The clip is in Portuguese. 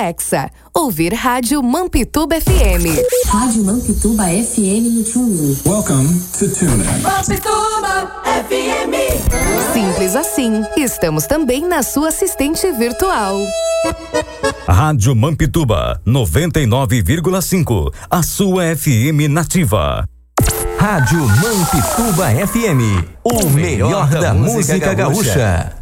Hexa. Ouvir Rádio Mampituba FM. Rádio Mampituba FM no TuneIn. Welcome to TuneIn. Mampituba FM. Simples assim. Estamos também na sua assistente virtual. Rádio Mampituba 99,5. A sua FM nativa. Rádio Mampituba FM. O melhor da música gaúcha.